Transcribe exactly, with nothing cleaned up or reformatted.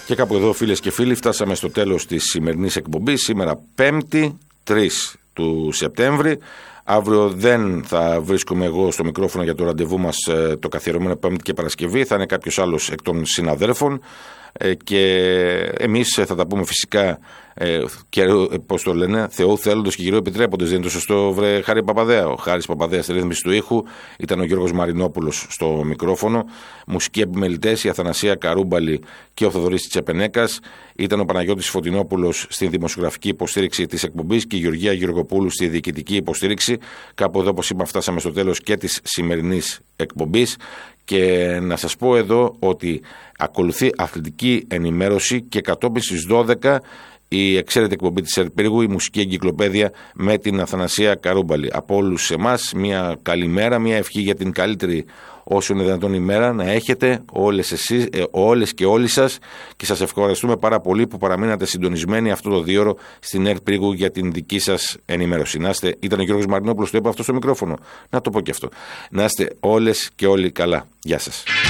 Και κάπου εδώ, φίλες και φίλοι, φτάσαμε στο τέλος της σημερινής εκπομπής. Σήμερα Πέμπτη, τρεις του Σεπτέμβρη. Αύριο δεν θα βρίσκομαι εγώ στο μικρόφωνο για το ραντεβού μας το καθιερωμένο Πέμπτη και Παρασκευή. Θα είναι κάποιος άλλος εκ των συναδέλφων. Και εμείς θα τα πούμε φυσικά ε, και, πώς το λένε, Θεού θέλοντος και γυρού επιτρέποντες. Δεν είναι το σωστό, βρε Χάρη Παπαδέα? Ο Χάρης Παπαδέας στη ρύθμιση του ήχου, ήταν ο Γιώργος Μαρινόπουλος στο μικρόφωνο. Μουσικοί επιμελητές η Αθανασία Καρούμπαλη και ο Θοδωρής Τσεπενέκας. Ήταν ο Παναγιώτης Φωτεινόπουλος στην δημοσιογραφική υποστήριξη της εκπομπής και η Γεωργία Γεωργοπούλου στη διοικητική υποστήριξη. Κάπου εδώ, όπως είπα, φτάσαμε στο τέλος και της σημερινής εκπομπής. Και να σας πω εδώ ότι ακολουθεί αθλητική ενημέρωση και κατόπιν στις δώδεκα η εξαίρετη εκπομπή της Ερπύργου, η μουσική εγκυκλοπαίδεια με την Αθανασία Καρούμπαλη. Από όλους εμάς μια καλημέρα, μια ευχή για την καλύτερη όσο είναι δυνατόν ημέρα να έχετε όλες, εσείς, ε, όλες και όλοι σας, και σας ευχαριστούμε πάρα πολύ που παραμείνατε συντονισμένοι αυτό το δίωρο στην Ερπύργου για την δική σας ενημέρωση. Να είστε, ήταν ο Γιώργος Μαρινόπουλος, το είπα αυτό στο μικρόφωνο, να το πω και αυτό. Να είστε όλες και όλοι καλά. Γεια σας.